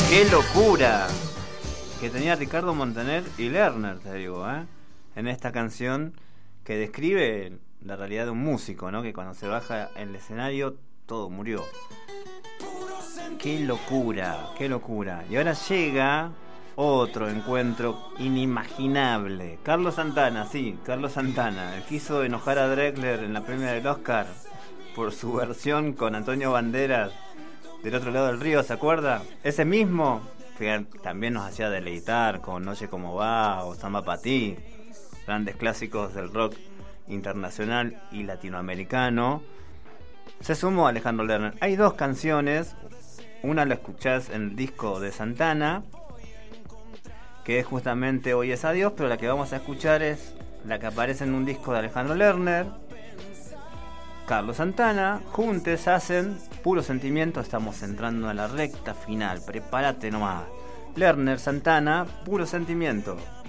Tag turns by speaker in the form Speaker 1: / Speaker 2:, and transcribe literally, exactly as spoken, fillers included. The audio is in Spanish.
Speaker 1: ¡Qué locura! Que tenía Ricardo Montaner y Lerner, te digo, ¿eh? En esta canción que describe la realidad de un músico, ¿no? Que cuando se baja en el escenario, todo murió. ¡Qué locura! ¡Qué locura! Y ahora llega otro encuentro inimaginable. Carlos Santana, sí, Carlos Santana. El que hizo enojar a Drexler en la premia del Oscar por su versión con Antonio Banderas del otro lado del río, ¿se acuerda? Ese mismo que también nos hacía deleitar con Noche Como Va o Samba Pa' Ti, grandes clásicos del rock internacional y latinoamericano. Se sumó Alejandro Lerner. Hay dos canciones, una la escuchás en el disco de Santana, que es justamente Hoy es Adiós, pero la que vamos a escuchar es la que aparece en un disco de Alejandro Lerner. Carlos Santana, juntos hacen Puro Sentimiento. Estamos entrando a la recta final, prepárate nomás. Lerner, Santana, Puro Sentimiento.